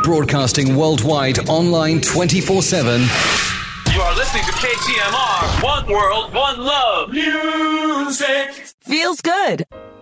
Broadcasting worldwide, online 24/7. You are listening to KTMR. One world, one love. Music Feels good.